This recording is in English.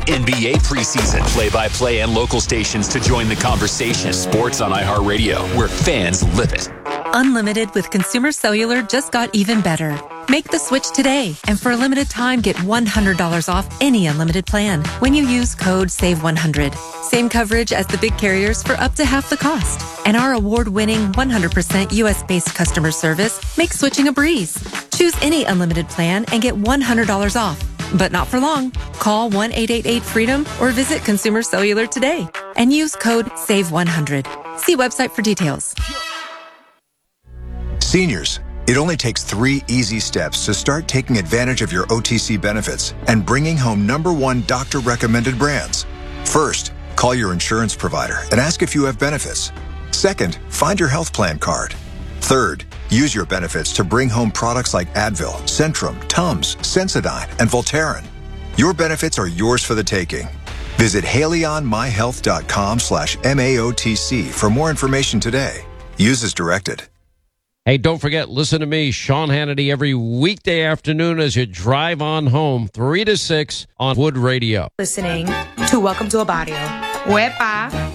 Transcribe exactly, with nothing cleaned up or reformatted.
N B A preseason, play-by-play and local stations to join the conversation. Sports on iHeartRadio, where fans live it. Unlimited with Consumer Cellular just got even better. Make the switch today, and for a limited time, get one hundred dollars off any unlimited plan when you use code save one hundred. Same coverage as the big carriers for up to half the cost. And our award-winning one hundred percent U S-based customer service makes switching a breeze. Choose any unlimited plan and get one hundred dollars off. But not for long. Call one eight eight eight freedom or visit Consumer Cellular today and use code save one hundred. See website for details. Seniors, it only takes three easy steps to start taking advantage of your O T C benefits and bringing home number one doctor-recommended brands. First, call your insurance provider and ask if you have benefits. Second, find your health plan card. Third, use your benefits to bring home products like Advil, Centrum, Tums, Sensodyne, and Voltaren. Your benefits are yours for the taking. Visit haleyonmyhealth.com slash MAOTC for more information today. Use as directed. Hey, don't forget, listen to me, Sean Hannity, every weekday afternoon as you drive on home, three to six on Wood Radio. Listening to Welcome to a Barrio. Wepa.